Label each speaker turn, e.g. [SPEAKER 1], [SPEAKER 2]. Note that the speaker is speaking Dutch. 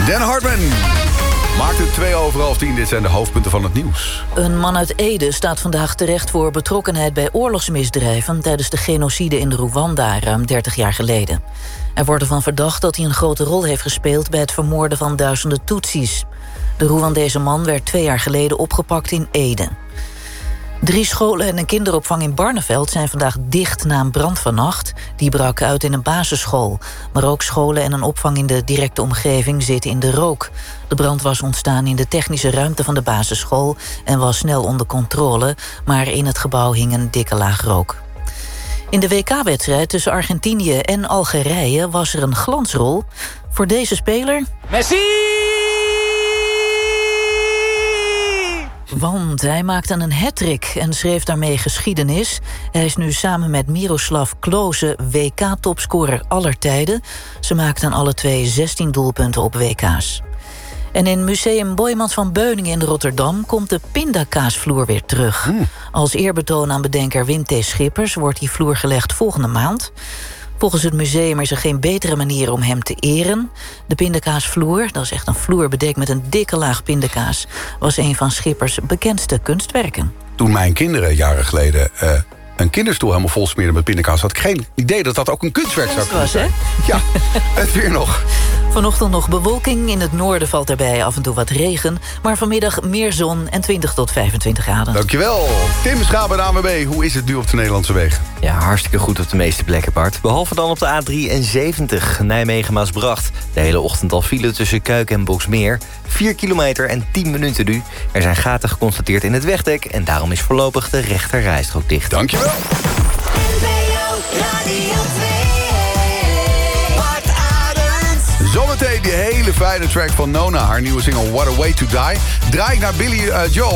[SPEAKER 1] Dan Hartman maakt het 10:02. Dit zijn de hoofdpunten van het nieuws.
[SPEAKER 2] Een man uit Ede staat vandaag terecht voor betrokkenheid bij oorlogsmisdrijven tijdens de genocide in Rwanda ruim 30 jaar geleden. Er wordt ervan verdacht dat hij een grote rol heeft gespeeld bij het vermoorden van duizenden Tutsis. De Rwandese man werd 2 jaar geleden opgepakt in Ede. 3 scholen en een kinderopvang in Barneveld zijn vandaag dicht na een brand vannacht. Die brak uit in een basisschool. Maar ook scholen en een opvang in de directe omgeving zitten in de rook. De brand was ontstaan in de technische ruimte van de basisschool en was snel onder controle, maar in het gebouw hing een dikke laag rook. In de WK-wedstrijd tussen Argentinië en Algerije was er een glansrol voor deze speler.
[SPEAKER 3] Messi!
[SPEAKER 2] Want hij maakte een hattrick en schreef daarmee geschiedenis. Hij is nu samen met Miroslav Klose WK-topscorer aller tijden. Ze maakten alle 2 16 doelpunten op WK's. En in Museum Boijmans van Beuningen in Rotterdam komt de pindakaasvloer weer terug. Als eerbetoon aan bedenker Wim T. Schippers wordt die vloer gelegd volgende maand. Volgens het museum is er geen betere manier om hem te eren. De pindakaasvloer, dat is echt een vloer bedekt met een dikke laag pindakaas, was een van Schippers' bekendste kunstwerken.
[SPEAKER 1] Toen mijn kinderen jaren geleden een kinderstoel helemaal vol smeerden met pindakaas, had ik geen idee dat dat ook een kunstwerk zou kunnen zijn. Ja, het weer nog.
[SPEAKER 2] Vanochtend nog bewolking. In het noorden valt erbij af en toe wat regen. Maar vanmiddag meer zon en 20 tot 25 graden.
[SPEAKER 1] Dankjewel. Tim Schaap bij de ANWB. Hoe is het nu op de Nederlandse wegen?
[SPEAKER 4] Ja, hartstikke goed op de meeste plekken, Bart. Behalve dan op de A73, Nijmegen-Maasbracht. De hele ochtend al file tussen Kuik en Boksmeer. 4 kilometer en 10 minuten nu. Er zijn gaten geconstateerd in het wegdek en daarom is voorlopig de rechterrijstrook dicht.
[SPEAKER 1] Dankjewel. Zometeen die hele fijne track van Nona, haar nieuwe single What a Way to Die. Draai ik naar Billy Joel.